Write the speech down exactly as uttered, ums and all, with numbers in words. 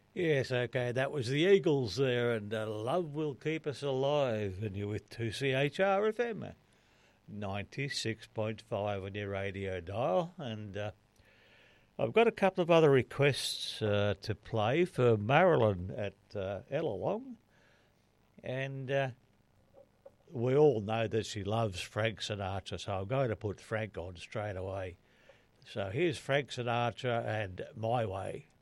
Yes, okay, that was the Eagles there, and uh, Love Will Keep Us Alive, and you're with two C H R F M, ninety-six point five on your radio dial, and uh, I've got a couple of other requests uh, to play for Marilyn at uh, Ellalong, and uh, we all know that she loves Frank Sinatra, so I'm going to put Frank on straight away. So here's Frank Sinatra and My Way.